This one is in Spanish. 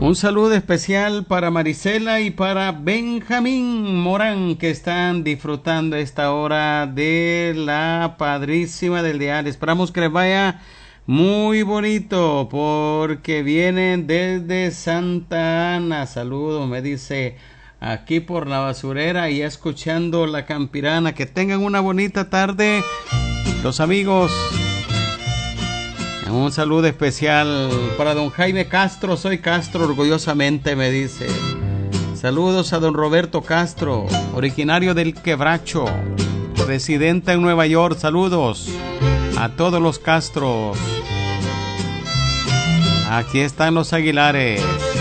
Un saludo especial para Marisela y para Benjamín Morán, que están disfrutando esta hora de la padrísima del diario. Esperamos que les vaya muy bonito porque vienen desde Santa Ana. Saludos, me dice, aquí por la basurera y escuchando la Campirana. Que tengan una bonita tarde los amigos. Un saludo especial para don Jaime Castro. Soy Castro orgullosamente, me dice. Saludos a don Roberto Castro, originario del Quebracho, residente en Nueva York. Saludos a todos los Castros. Aquí están los Aguilares.